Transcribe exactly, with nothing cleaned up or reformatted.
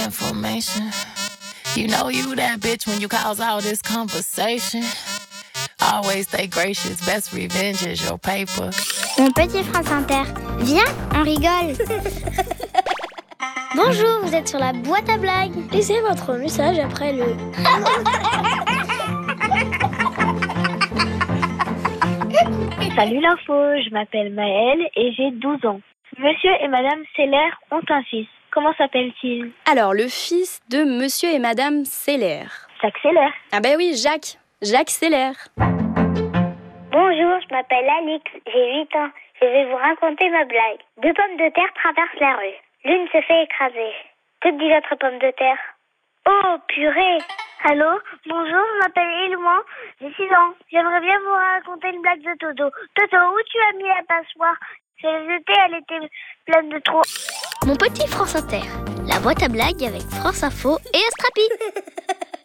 information. You know you that bitch when you cause all this conversation. Always stay gracious, best revenge is your paper. Mon petit France Inter, viens, on rigole. Bonjour, vous êtes sur la boîte à blagues. Laissez votre message après le... Salut l'info, je m'appelle Maëlle et j'ai douze ans. Monsieur et Madame Seller ont un fils. Comment s'appelle-t-il? Alors, le fils de Monsieur et Madame Seller. Jacques Seller. Ah ben oui, Jacques. Jacques Seller. Bonjour, je m'appelle Alix, j'ai huit ans. Je vais vous raconter ma blague. Deux pommes de terre traversent la rue. L'une se fait écraser. Que dit l'autre pomme de terre? Oh, purée! Allô, bonjour, je m'appelle Élouan, j'ai six ans. J'aimerais bien vous raconter une blague de Toto. Toto, où tu as mis la passoire? Je l'ai jetée, elle était pleine de trous. Mon petit France Inter, la boîte à blagues avec France Info et Astrapi.